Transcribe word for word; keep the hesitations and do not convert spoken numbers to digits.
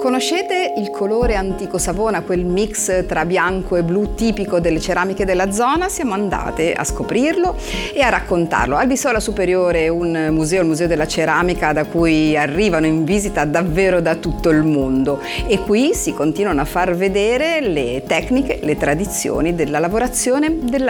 Conoscete il colore antico Savona, quel mix tra bianco e blu tipico delle ceramiche della zona? Siamo andate a scoprirlo e a raccontarlo. Al Bissola Superiore è un museo, il Museo della Ceramica, da cui arrivano in visita davvero da tutto il mondo, e qui si continuano a far vedere le tecniche, le tradizioni della lavorazione della